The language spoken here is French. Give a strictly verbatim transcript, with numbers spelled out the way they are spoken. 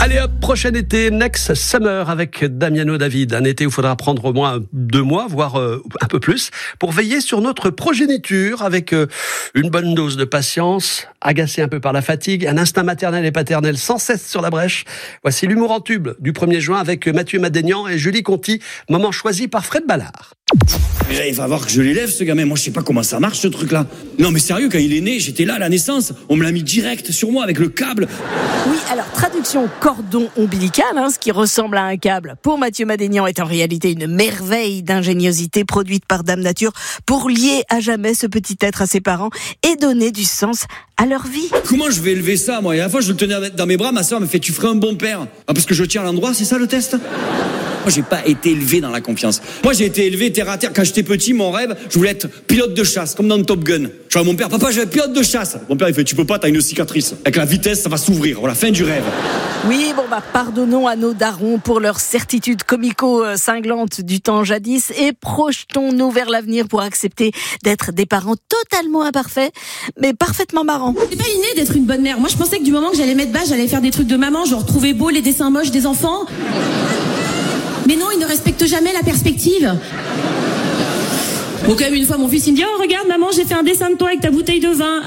Allez hop, prochain été, Next Summer avec Damiano David. Un été où il faudra prendre au moins deux mois, voire euh, un peu plus, pour veiller sur notre progéniture avec euh, une bonne dose de patience, agacé un peu par la fatigue, un instinct maternel et paternel sans cesse sur la brèche. Voici l'humour en tube du premier juin avec Mathieu Madénian et Julie Conti, moment choisi par Fred Ballard. Il va voir que je l'élève, ce gamin. Moi, je sais pas comment ça marche, ce truc-là. Non, mais sérieux, quand il est né, j'étais là à la naissance. On me l'a mis direct sur moi avec le câble. Oui, alors, traduction cordon ombilical, hein, ce qui ressemble à un câble, pour Mathieu Madénian, est en réalité une merveille d'ingéniosité produite par Dame Nature pour lier à jamais ce petit être à ses parents et donner du sens à leur vie. Comment je vais élever ça, moi? Et à la fois, je le tenais dans mes bras, ma soeur me fait « Tu ferais un bon père ». Ah, parce que je tiens à l'endroit, c'est ça le test? Moi, j'ai pas été élevé dans la confiance. Moi, j'ai été élevé terre à terre. Quand j'étais petit, mon rêve, je voulais être pilote de chasse, comme dans Top Gun. Je vois mon père, papa, je vais être pilote de chasse. Mon père, il fait, tu peux pas, t'as une cicatrice. Avec la vitesse, ça va s'ouvrir. Voilà, fin du rêve. Oui, bon, bah, pardonnons à nos darons pour leur certitude comico-cinglante du temps jadis et projetons-nous vers l'avenir pour accepter d'être des parents totalement imparfaits, mais parfaitement marrants. C'est pas inné d'être une bonne mère. Moi, je pensais que du moment que j'allais mettre bas, j'allais faire des trucs de maman, genre trouver beau les dessins moches des enfants. Mais non, il ne respecte jamais la perspective. Bon, quand même, une fois, mon fils, il me dit « Oh, regarde, maman, j'ai fait un dessin de toi avec ta bouteille de vin. Ah !»